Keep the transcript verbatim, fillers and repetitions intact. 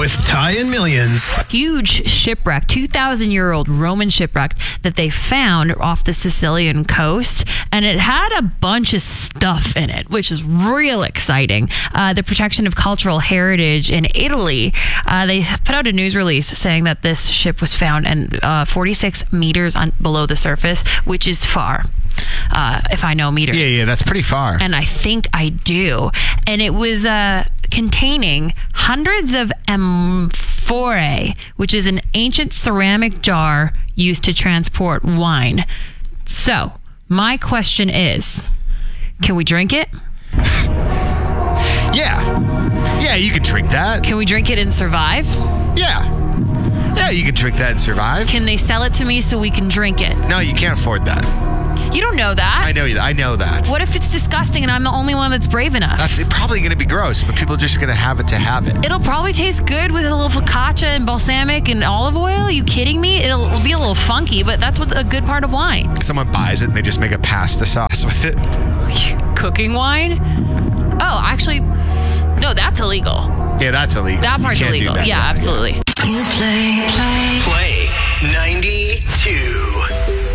with Ty and Millions. Huge shipwreck, two thousand year old Roman shipwreck that they found off the Sicilian coast. And it had a bunch of stuff in it, which is real exciting. Uh, the Protection of Cultural Heritage in Italy, uh, they put out a news release saying that this ship was found and uh, forty-six meters on, below the surface, which is far. Uh, if I know meters. Yeah, yeah, that's pretty far. And I think I do. And it was uh, containing hundreds of amphorae, which is an ancient ceramic jar used to transport wine. So, my question is, can we drink it? Yeah. Yeah, you can drink that. Can we drink it and survive? Yeah. Yeah, you can drink that and survive. Can they sell it to me so we can drink it? No, you can't afford that. You don't know that. I know you. I know that. What if it's disgusting and I'm the only one that's brave enough? That's probably going to be gross, but people are just going to have it to have it. It'll probably taste good with a little focaccia and balsamic and olive oil. Are you kidding me? It'll, it'll be a little funky, but that's what's a good part of wine. Someone buys it and they just make a pasta sauce with it. Cooking wine? Oh, actually, no, that's illegal. Yeah, that's illegal. That part's illegal. That yeah, way. absolutely. You play, play. Play ninety-two.